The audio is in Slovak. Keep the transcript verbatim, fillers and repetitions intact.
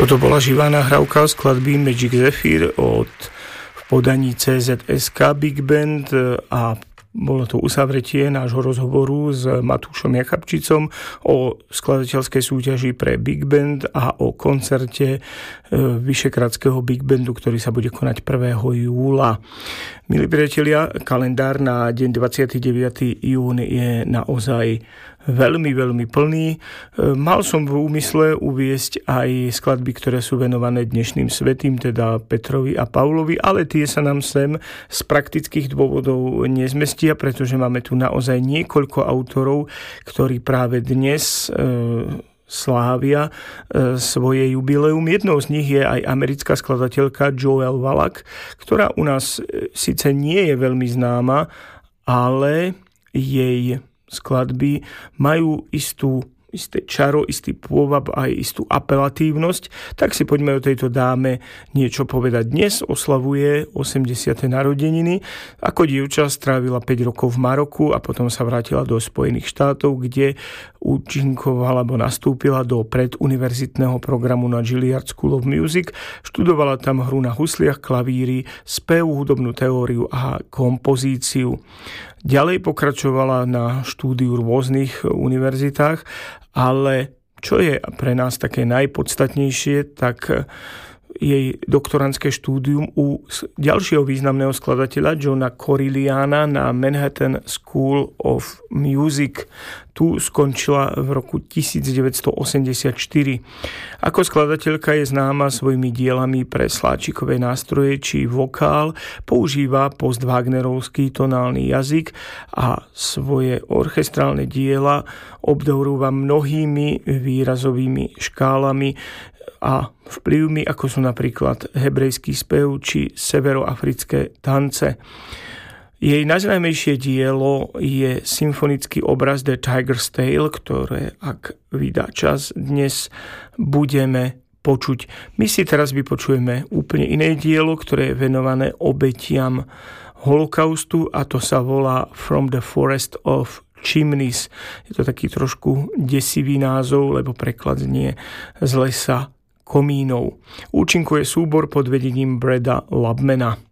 Toto bola živá nahrávka skladby Magic Zephyr od v podaní cé zet es ká Big Band a bolo to uzavretie nášho rozhovoru s Matúšom Jakabčicom o skladateľskej súťaži pre Big Band a o koncerte Vyšehradského Big Bandu, ktorý sa bude konať prvého júla. Milí priatelia, kalendár na deň dvadsiateho deviateho júna je naozaj veľmi, veľmi plný. Mal som v úmysle uviesť aj skladby, ktoré sú venované dnešným svätým, teda Petrovi a Pavlovi, ale tie sa nám sem z praktických dôvodov nezmestia, pretože máme tu naozaj niekoľko autorov, ktorí práve dnes e, slávia e, svoje jubileum. Jednou z nich je aj americká skladateľka Joelle Wallach, ktorá u nás e, síce nie je veľmi známa, ale jej skladby majú istú, isté čaro, istý pôvab aj istú apelatívnosť. Tak si poďme o tejto dáme niečo povedať. Dnes oslavuje osemdesiate narodeniny. Ako dievča strávila päť rokov v Maroku a potom sa vrátila do Spojených štátov, kde účinkovala alebo nastúpila do preduniverzitného programu na Juilliard School of Music. Študovala tam hru na husliach, klavíri, spev, hudobnú teóriu a kompozíciu. Ďalej pokračovala na štúdiu v rôznych univerzitách, ale čo je pre nás také najpodstatnejšie, tak jej doktorandské štúdium u ďalšieho významného skladateľa Johna Corelliana na Manhattan School of Music. Tu skončila v roku devätnásťstoosemdesiatštyri. Ako skladateľka je známa svojimi dielami pre sláčikové nástroje či vokál, používa post-wagnerovský tonálny jazyk a svoje orchestrálne diela obdarúva mnohými výrazovými škálami a vplyvmi, ako sú napríklad hebrejský spev či severoafrické tance. Jej najznámejšie dielo je symfonický obraz The Tiger's Tale, ktoré, ak vydá čas, dnes budeme počuť. My si teraz vypočujeme úplne iné dielo, ktoré je venované obetiam holokaustu, a to sa volá From the Forest of Chimneys. Je to taký trošku desivý názov, lebo preklad znie z lesa komínov. Účinkuje súbor pod vedením Breda Labmana.